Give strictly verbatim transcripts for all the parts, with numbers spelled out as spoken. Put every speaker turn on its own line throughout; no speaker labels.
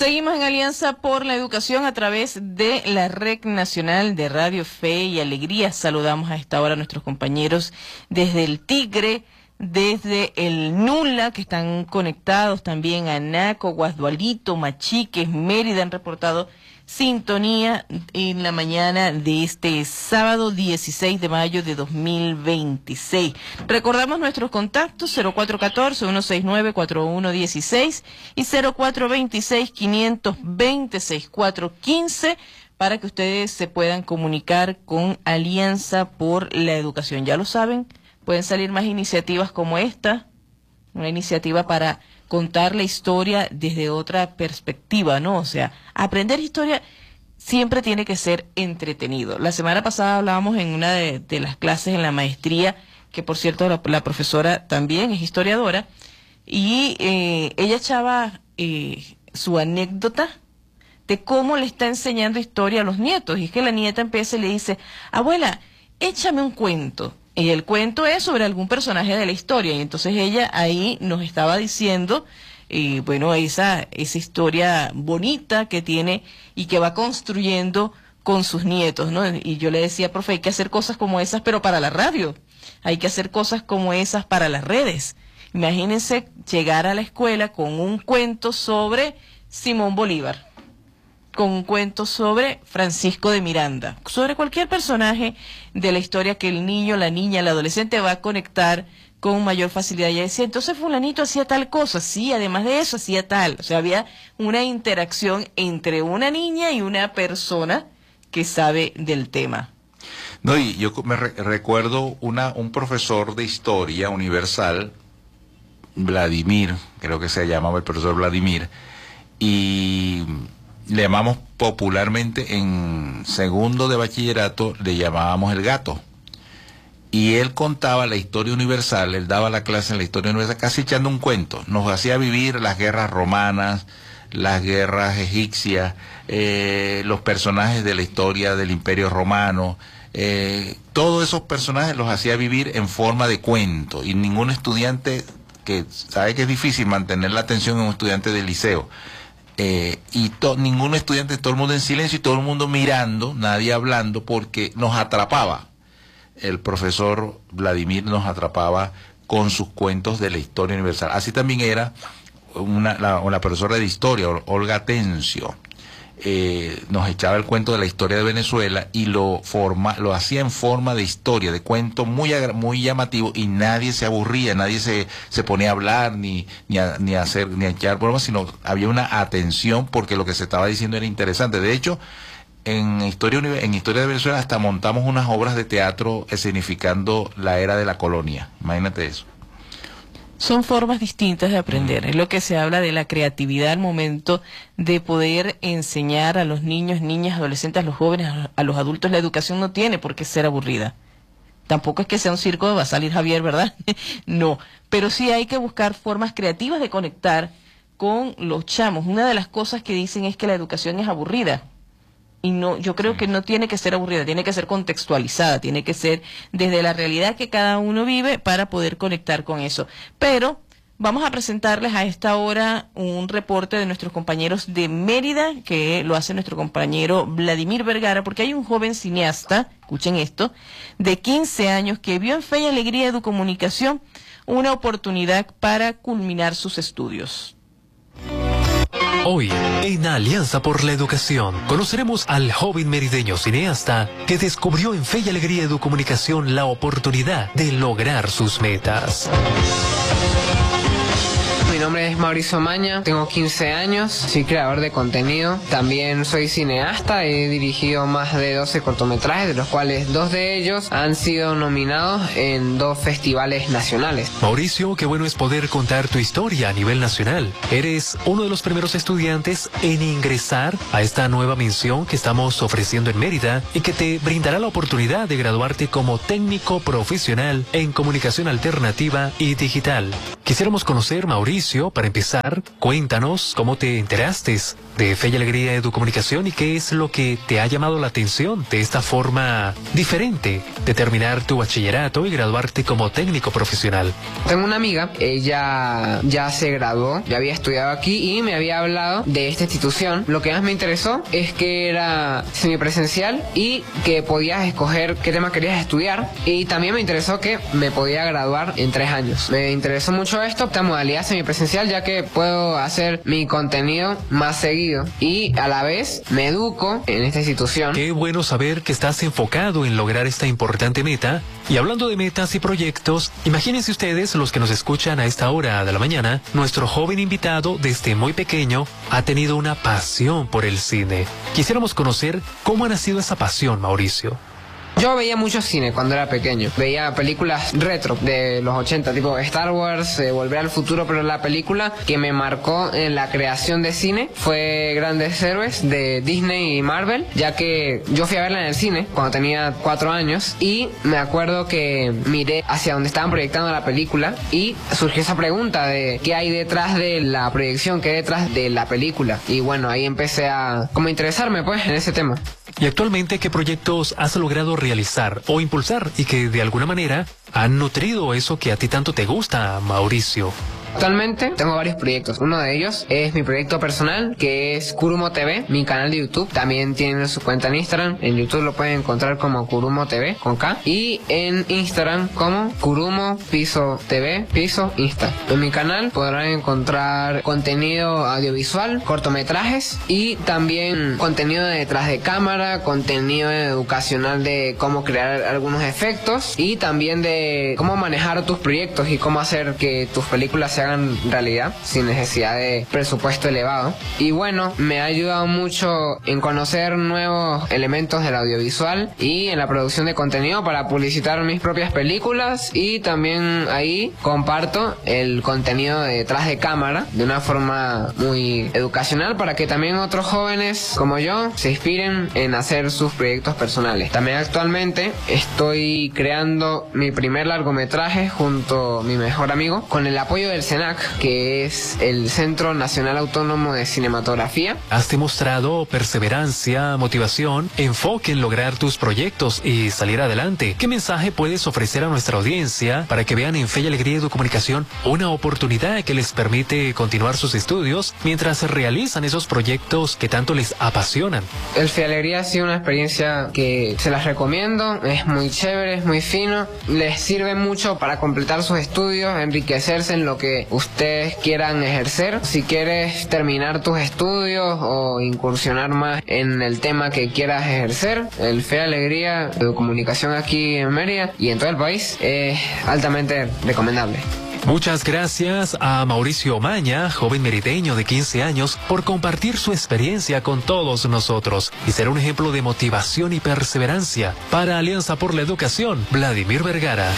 Seguimos en Alianza por la Educación a través de la Red Nacional de Radio Fe y Alegría. Saludamos a esta hora a nuestros compañeros desde el Tigre, desde el Nula, que están conectados también a Naco, Guasdualito, Machiques, Mérida, han reportado sintonía en la mañana de este sábado dieciséis de mayo de dos mil veintiséis. Recordamos nuestros contactos cero cuatro uno cuatro, uno seis nueve, cuatro uno uno seis y cero cuatro dos seis, cinco dos cero, seis cuatro uno cinco para que ustedes se puedan comunicar con Alianza por la Educación. Ya lo saben, pueden salir más iniciativas como esta, una iniciativa para contar la historia desde otra perspectiva, ¿no? O sea, aprender historia siempre tiene que ser entretenido. La semana pasada hablábamos en una de, de las clases en la maestría, que por cierto la, la profesora también es historiadora, y eh, ella echaba eh, su anécdota de cómo le está enseñando historia a los nietos. Y es que la nieta empieza y le dice, abuela, échame un cuento. Y el cuento es sobre algún personaje de la historia. Y entonces ella ahí nos estaba diciendo, eh, bueno, esa, esa historia bonita que tiene y que va construyendo con sus nietos, ¿no? Y yo le decía, profe, hay que hacer cosas como esas, pero para la radio. Hay que hacer cosas como esas para las redes. Imagínense llegar a la escuela con un cuento sobre Simón Bolívar, con un cuento sobre Francisco de Miranda, sobre cualquier personaje de la historia que el niño, la niña, el adolescente va a conectar con mayor facilidad. Y decía, entonces fulanito hacía tal cosa, sí, además de eso hacía tal. O sea, había una interacción entre una niña y una persona que sabe del tema.
No, y yo me re recuerdo una, un profesor de historia universal, Vladimir, creo que se llamaba el profesor Vladimir, y le llamamos popularmente en segundo de bachillerato, le llamábamos el gato. Y él contaba la historia universal, él daba la clase en la historia universal, casi echando un cuento. Nos hacía vivir las guerras romanas, las guerras egipcias, eh, los personajes de la historia del Imperio Romano. Eh, todos esos personajes los hacía vivir en forma de cuento. Y ningún estudiante, que sabe que es difícil mantener la atención en un estudiante de liceo, Eh, y to, ningún estudiante, todo el mundo en silencio y todo el mundo mirando, nadie hablando, porque nos atrapaba. El profesor Vladimir nos atrapaba con sus cuentos de la historia universal. Así también era una, la, una profesora de historia, Olga Tencio. Eh, nos echaba el cuento de la historia de Venezuela y lo forma, lo hacía en forma de historia, de cuento muy muy llamativo, y nadie se aburría, nadie se, se ponía a hablar ni, ni, a, ni a hacer ni a echar bromas, sino había una atención porque lo que se estaba diciendo era interesante. De hecho, en historia en historia de Venezuela hasta montamos unas obras de teatro escenificando la era de la colonia. Imagínate eso.
Son formas distintas de aprender. Es lo que se habla de la creatividad al momento de poder enseñar a los niños, niñas, adolescentes, a los jóvenes, a los adultos. La educación no tiene por qué ser aburrida. Tampoco es que sea un circo, va a salir Javier, ¿verdad? No. Pero sí hay que buscar formas creativas de conectar con los chamos. Una de las cosas que dicen es que la educación es aburrida. Y no, yo creo que no tiene que ser aburrida, tiene que ser contextualizada, tiene que ser desde la realidad que cada uno vive para poder conectar con eso. Pero vamos a presentarles a esta hora un reporte de nuestros compañeros de Mérida, que lo hace nuestro compañero Vladimir Vergara, porque hay un joven cineasta, escuchen esto, de quince años que vio en Fe y Alegría Educomunicación una oportunidad para culminar sus estudios.
Hoy, en Alianza por la Educación, conoceremos al joven merideño cineasta que descubrió en Fe y Alegría Educomunicación la oportunidad de lograr sus metas.
Mi nombre es Mauricio Maña, tengo quince años, soy creador de contenido, también soy cineasta, he dirigido más de doce cortometrajes, de los cuales dos de ellos han sido nominados en dos festivales nacionales.
Mauricio, qué bueno es poder contar tu historia a nivel nacional. Eres uno de los primeros estudiantes en ingresar a esta nueva misión que estamos ofreciendo en Mérida y que te brindará la oportunidad de graduarte como técnico profesional en comunicación alternativa y digital. Quisiéramos conocer, Mauricio, Mauricio, para empezar, cuéntanos cómo te enteraste de Fe y Alegría Educomunicación y qué es lo que te ha llamado la atención de esta forma diferente de terminar tu bachillerato y graduarte como técnico profesional.
Tengo una amiga, ella ya se graduó, ya había estudiado aquí y me había hablado de esta institución. Lo que más me interesó es que era semipresencial y que podías escoger qué tema querías estudiar, y también me interesó que me podía graduar en tres años. Me interesó mucho esto, esta modalidad semipresencial, ya que puedo hacer mi contenido más seguido y a la vez me educo en esta institución.
Qué bueno saber que estás enfocado en lograr esta importante meta. Y hablando de metas y proyectos, imagínense ustedes, los que nos escuchan a esta hora de la mañana, nuestro joven invitado desde muy pequeño ha tenido una pasión por el cine. Quisiéramos conocer cómo ha nacido esa pasión, Mauricio.
Yo veía mucho cine cuando era pequeño. Veía películas retro de los ochenta, tipo Star Wars, eh, Volver al Futuro, pero la película que me marcó en la creación de cine fue Grandes Héroes de Disney y Marvel, ya que yo fui a verla en el cine cuando tenía cuatro años y me acuerdo que miré hacia donde estaban proyectando la película y surgió esa pregunta de qué hay detrás de la proyección, qué hay detrás de la película. Y bueno, ahí empecé a como interesarme pues en ese tema.
¿Y actualmente qué proyectos has logrado realizar o impulsar y que de alguna manera han nutrido eso que a ti tanto te gusta, Mauricio?
Actualmente tengo varios proyectos. Uno de ellos es mi proyecto personal, que es Kurumo T V, mi canal de YouTube. También tienen su cuenta en Instagram. En YouTube lo pueden encontrar como Kurumo T V con K. Y en Instagram como Kurumo Piso T V, Piso Insta. En mi canal podrán encontrar contenido audiovisual, cortometrajes y también contenido de detrás de cámara, contenido educacional de cómo crear algunos efectos y también de cómo manejar tus proyectos y cómo hacer que tus películas se hagan realidad sin necesidad de presupuesto elevado. Y bueno, me ha ayudado mucho en conocer nuevos elementos del audiovisual y en la producción de contenido para publicitar mis propias películas, y también ahí comparto el contenido de detrás de cámara de una forma muy educacional para que también otros jóvenes como yo se inspiren en hacer sus proyectos personales. También actualmente estoy creando mi primer largometraje junto a mi mejor amigo con el apoyo del CENAC, que es el Centro Nacional Autónomo de Cinematografía.
Has demostrado perseverancia, motivación, enfoque en lograr tus proyectos y salir adelante. ¿Qué mensaje puedes ofrecer a nuestra audiencia para que vean en Fe y Alegría Educomunicación una oportunidad que les permite continuar sus estudios mientras realizan esos proyectos que tanto les apasionan?
El Fe y Alegría ha sido una experiencia que se las recomiendo, es muy chévere, es muy fino, les sirve mucho para completar sus estudios, enriquecerse en lo que ustedes quieran ejercer. Si quieres terminar tus estudios o incursionar más en el tema que quieras ejercer, el Fe y Alegría Educomunicación aquí en Mérida y en todo el país es altamente recomendable.
Muchas gracias a Mauricio Omaña, joven merideño de quince años, por compartir su experiencia con todos nosotros y ser un ejemplo de motivación y perseverancia. Para Alianza por la Educación, Vladimir Vergara.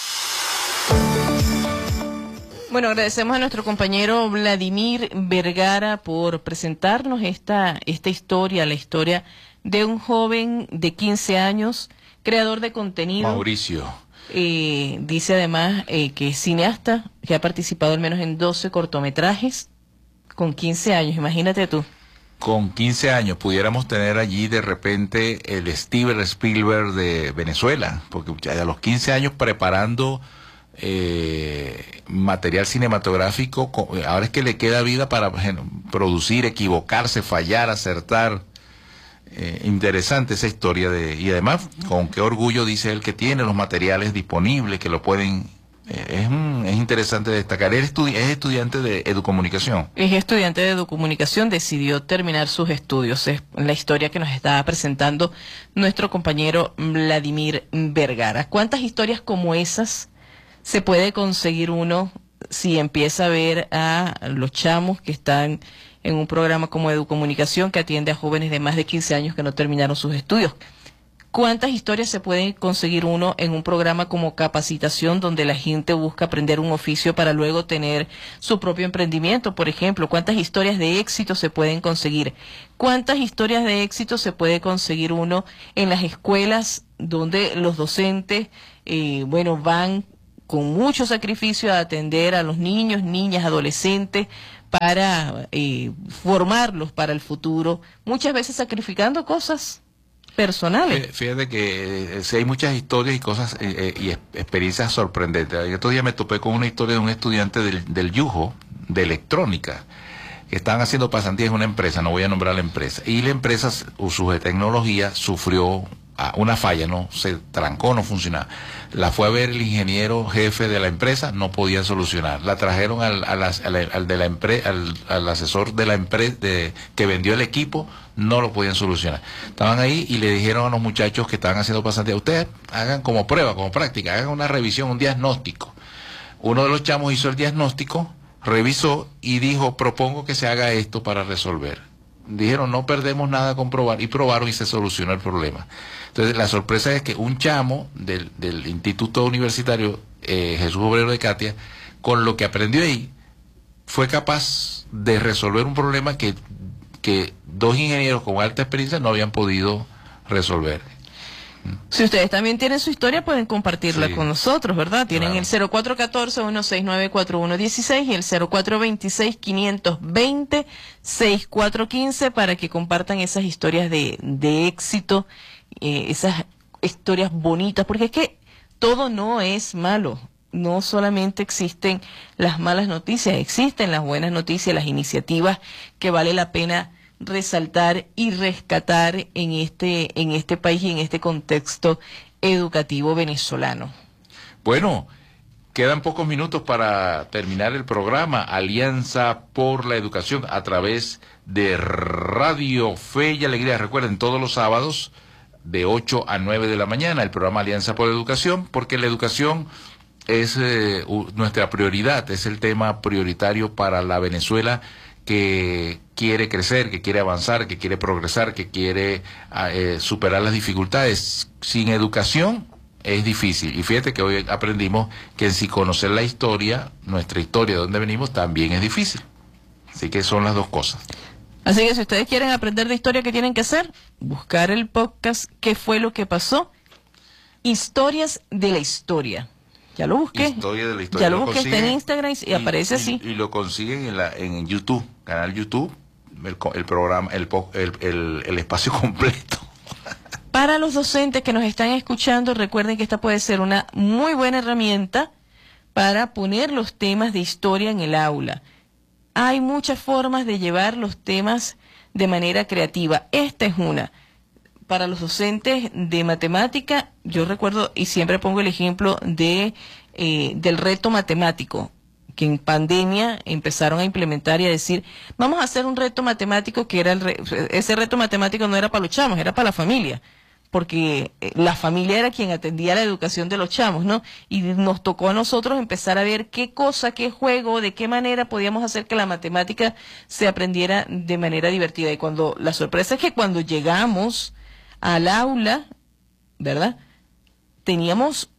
Bueno, agradecemos a nuestro compañero Vladimir Vergara por presentarnos esta, esta historia, la historia de un joven de quince años, creador de contenido.
Mauricio.
Eh, dice además eh, que es cineasta, que ha participado al menos en doce cortometrajes con quince años, imagínate tú.
Con quince años pudiéramos tener allí de repente el Steven Spielberg de Venezuela, porque ya a los quince años preparando eh, material cinematográfico, ahora es que le queda vida para bueno, producir, equivocarse, fallar, acertar. Eh, interesante esa historia de, y además con qué orgullo dice él que tiene los materiales disponibles, que lo pueden, eh, es, un, es interesante destacar. Él estudi es estudiante de educomunicación.
Es estudiante de educomunicación, decidió terminar sus estudios. Es la historia que nos estaba presentando nuestro compañero Vladimir Vergara. ¿Cuántas historias como esas se puede conseguir uno si empieza a ver a los chamos que están en un programa como Educomunicación que atiende a jóvenes de más de quince años que no terminaron sus estudios? ¿Cuántas historias se pueden conseguir uno en un programa como Capacitación, donde la gente busca aprender un oficio para luego tener su propio emprendimiento, por ejemplo? ¿Cuántas historias de éxito se pueden conseguir? ¿Cuántas historias de éxito se puede conseguir uno en las escuelas donde los docentes, eh, bueno, van con mucho sacrificio a atender a los niños, niñas, adolescentes, para eh, formarlos para el futuro, muchas veces sacrificando cosas personales.
Fíjate que eh, sí hay muchas historias y cosas eh, eh, y es, experiencias sorprendentes. Estos días me topé con una historia de un estudiante del, del Yujo, de electrónica, que estaban haciendo pasantías en una empresa, no voy a nombrar la empresa, y la empresa, su de tecnología, sufrió una falla, no se trancó, no funcionaba. La fue a ver el ingeniero jefe de la empresa, no podía solucionar. La trajeron al, al, al, al de la empresa, al, al asesor de la empresa de, que vendió el equipo, no lo podían solucionar. Estaban ahí y le dijeron a los muchachos que estaban haciendo pasantías, ustedes hagan como prueba, como práctica, hagan una revisión, un diagnóstico. Uno de los chamos hizo el diagnóstico, revisó y dijo, propongo que se haga esto para resolver. Dijeron, no perdemos nada con probar, y probaron y se solucionó el problema. Entonces, la sorpresa es que un chamo del, del Instituto Universitario eh, Jesús Obrero de Catia, con lo que aprendió ahí, fue capaz de resolver un problema que, que dos ingenieros con alta experiencia no habían podido resolver.
Si ustedes también tienen su historia, pueden compartirla sí. con nosotros, ¿verdad? Tienen claro. el cero cuatro uno cuatro, uno seis nueve, cuatro uno uno seis y el cero cuatro dos seis, cinco dos cero, seis cuatro uno cinco para que compartan esas historias de, de éxito, eh, esas historias bonitas, porque es que todo no es malo. No solamente existen las malas noticias, existen las buenas noticias, las iniciativas que vale la pena resaltar y rescatar en este en este país y en este contexto educativo venezolano.
Bueno, quedan pocos minutos para terminar el programa Alianza por la Educación a través de Radio Fe y Alegría. Recuerden, todos los sábados de ocho a nueve de la mañana el programa Alianza por la Educación, porque la educación es eh, nuestra prioridad, es el tema prioritario para la Venezuela que quiere crecer, que quiere avanzar, que quiere progresar, que quiere eh, superar las dificultades. Sin educación es difícil. Y fíjate que hoy aprendimos que sin conocer la historia, nuestra historia de dónde venimos, también es difícil. Así que son las dos cosas.
Así que si ustedes quieren aprender de historia, ¿qué tienen que hacer? Buscar el podcast ¿Qué fue lo que pasó? Historias de la historia. Ya lo busqué.
Historia de la historia.
Ya lo, lo busqué, está en Instagram y, y aparece
y,
así.
Y lo consiguen en, la, en YouTube, canal YouTube, el, el programa, el, el, el, el espacio completo.
Para los docentes que nos están escuchando, recuerden que esta puede ser una muy buena herramienta para poner los temas de historia en el aula. Hay muchas formas de llevar los temas de manera creativa. Esta es una. Para los docentes de matemática, yo recuerdo y siempre pongo el ejemplo de eh, del reto matemático, que en pandemia empezaron a implementar y a decir, vamos a hacer un reto matemático que era el re ese reto matemático no era para los chamos, era para la familia, porque la familia era quien atendía la educación de los chamos, ¿no? Y nos tocó a nosotros empezar a ver qué cosa, qué juego, de qué manera podíamos hacer que la matemática se aprendiera de manera divertida. Y cuando la sorpresa es que cuando llegamos al aula, ¿verdad? Teníamos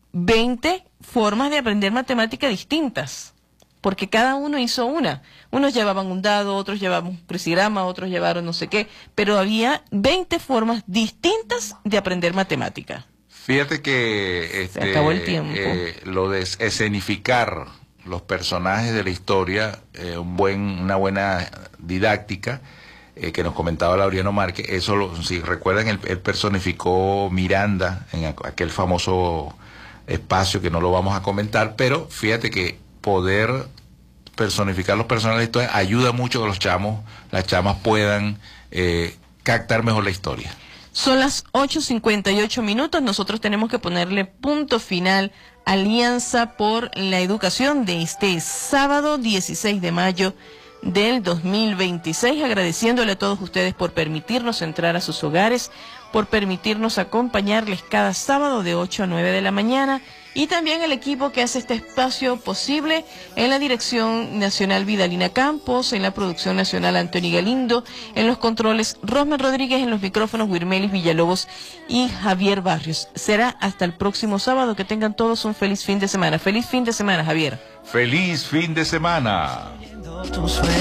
veinte formas de aprender matemática distintas, porque cada uno hizo una. Unos llevaban un dado, otros llevaban un crucigrama, otros llevaron no sé qué, pero había veinte formas distintas de aprender matemática.
Fíjate que este,
se acabó el tiempo.
Eh, lo de escenificar los personajes de la historia, eh, un buen, una buena didáctica, Eh, que nos comentaba Laureano Márquez, eso, lo, si recuerdan, él, él personificó Miranda en aquel famoso espacio que no lo vamos a comentar, pero fíjate que poder personificar los personajes de la historia ayuda mucho que los chamos, las chamas puedan eh, captar mejor la historia.
Son las ocho cincuenta y ocho minutos, nosotros tenemos que ponerle punto final a Alianza por la Educación de este sábado dieciséis de mayo del dos mil veintiséis, agradeciéndole a todos ustedes por permitirnos entrar a sus hogares, por permitirnos acompañarles cada sábado de ocho a nueve de la mañana, y también el equipo que hace este espacio posible, en la Dirección Nacional Vidalina Campos, en la Producción Nacional Antonio Galindo, en los controles Rosman Rodríguez, en los micrófonos Wirmelis Villalobos y Javier Barrios. Será hasta el próximo sábado, que tengan todos un feliz fin de semana. Feliz fin de semana, Javier.
Feliz fin de semana.